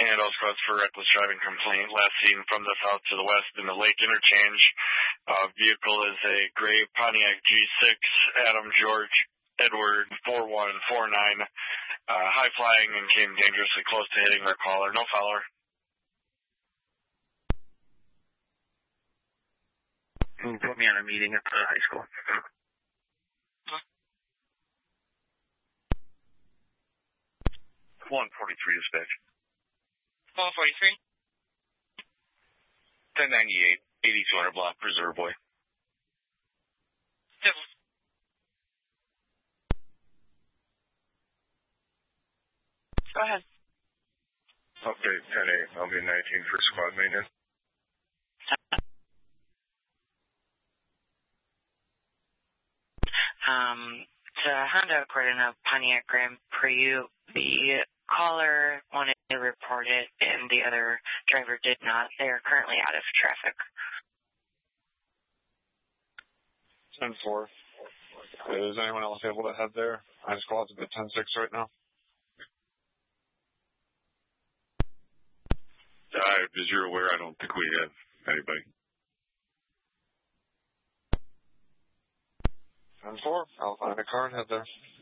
And all squads for reckless driving complaint. Last seen from the south to the west in the Lake Interchange. Vehicle is a gray Pontiac G6, Adam George Edward 4149. High flying and came dangerously close to hitting our caller. No follower. Who put me on a meeting at the high school? 143 dispatch. 143? 1098, 8200 block, Preserve Boy. Yep. Go ahead. Update 10-8, I'll be 19 for squad maintenance. It's a Honda Accord in a Pontiac Grand Prix. The caller wanted to report it, and the other driver did not. They are currently out of traffic. 10-4. Is anyone else able to head there? I squad's at 10-6 right now. As you're aware, I don't think we have anybody. 10-4. I'll find a car and head there.